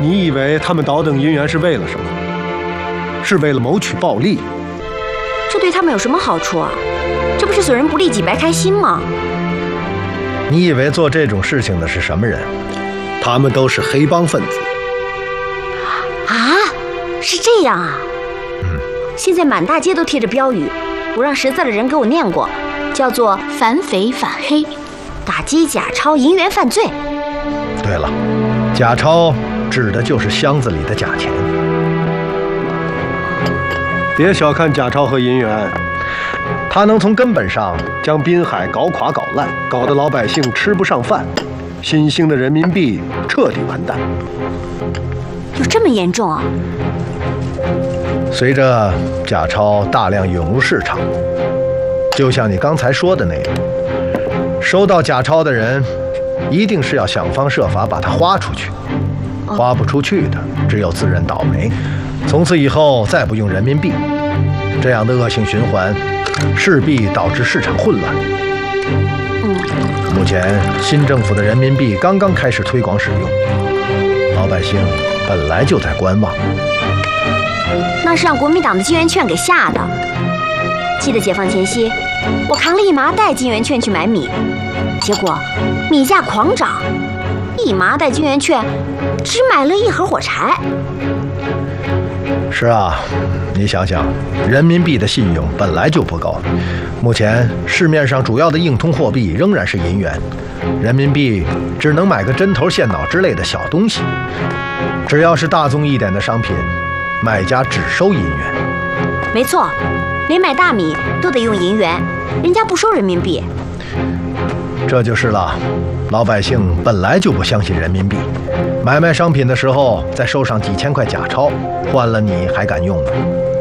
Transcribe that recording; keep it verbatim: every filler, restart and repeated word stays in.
你以为他们倒腾银元是为了什么？是为了谋取暴利？ 这对他们有什么好处啊？这不是损人不利己白开心吗？ 你以为做这种事情的是什么人？ 他们都是黑帮分子。 啊，是这样啊。 嗯， 现在满大街都贴着标语，不让识字的人给我念过，叫做反匪反黑，打击假钞银元犯罪。 对了，假钞指的就是箱子里的假钱。 别小看假钞和银元， 它能从根本上将滨海搞垮搞烂，搞得老百姓吃不上饭，新兴的人民币彻底完蛋。 有这么严重啊？ 随着假钞大量涌入市场，就像你刚才说的那样，收到假钞的人一定是要想方设法把它花出去，花不出去的只有自认倒霉，从此以后再不用人民币，这样的恶性循环势必导致市场混乱。 嗯， 目前新政府的人民币刚刚开始推广使用，老百姓本来就在观望。 那是让国民党的金圆券给吓的。记得解放前夕，我扛了一麻袋金圆券去买米，结果米价狂涨，一麻袋金圆券只买了一盒火柴。 是啊，你想想，人民币的信用本来就不高，目前市面上主要的硬通货币仍然是银元，人民币只能买个针头线脑之类的小东西。只要是大宗一点的商品，卖家只收银元。 没错，连买大米都得用银元，人家不收人民币。 这就是了，老百姓本来就不相信人民币，买卖商品的时候再收上几千块假钞，换了你还敢用吗？